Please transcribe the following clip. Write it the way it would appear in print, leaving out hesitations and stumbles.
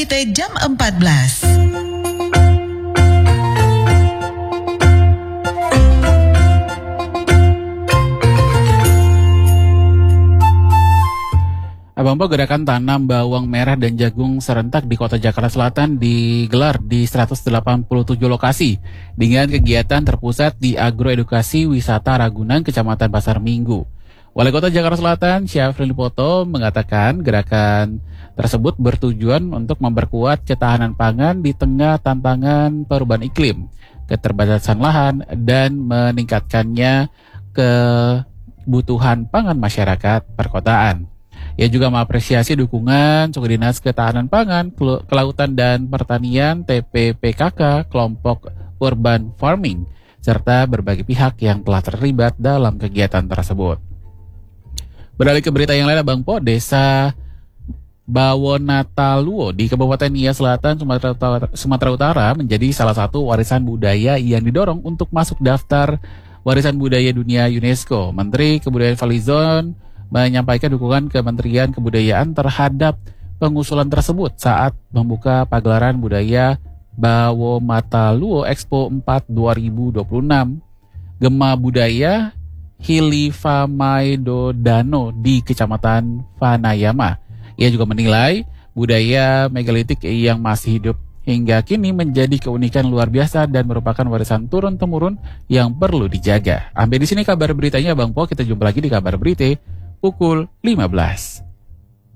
Berita jam 14. Abang Po, gerakan tanam bawang merah dan jagung serentak di Kota Jakarta Selatan digelar di 187 lokasi dengan kegiatan terpusat di Agroedukasi Wisata Ragunan, Kecamatan Pasar Minggu. Wali Kota Jakarta Selatan, Syafrin Lipoto, mengatakan gerakan tersebut bertujuan untuk memperkuat ketahanan pangan di tengah tantangan perubahan iklim, keterbatasan lahan, dan meningkatkannya kebutuhan pangan masyarakat perkotaan. Ia juga mengapresiasi dukungan Suku Dinas Ketahanan Pangan, Kelautan dan Pertanian TPPKK, kelompok Urban Farming, serta berbagai pihak yang telah terlibat dalam kegiatan tersebut. Beralih ke berita yang lain, Bang Po, Desa Bawonataluo di Kabupaten Nia Selatan, Sumatera Utara menjadi salah satu warisan budaya yang didorong untuk masuk daftar warisan budaya dunia UNESCO. Menteri Kebudayaan Falizon menyampaikan dukungan Kementerian Kebudayaan terhadap pengusulan tersebut saat membuka pagelaran budaya Bawonataluo Expo 4 2026 Gema Budaya Hilifamaidodano di Kecamatan Vanayama. Ia juga menilai budaya megalitik yang masih hidup hingga kini menjadi keunikan luar biasa dan merupakan warisan turun-temurun yang perlu dijaga. Sampai di sini kabar beritanya, Bang Po. Kita jumpa lagi di kabar berita pukul 15.